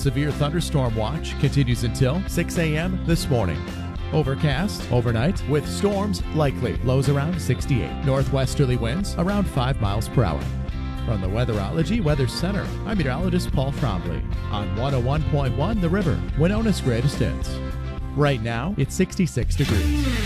severe thunderstorm watch continues until 6 a.m. this morning. Overcast overnight with storms likely. Lows around 68. Northwesterly winds around 5 miles per hour. From the Weatherology Weather Center, I'm meteorologist Paul Trombley on 101.1 The River, Winona's greatest hits. Right now, it's 66 degrees.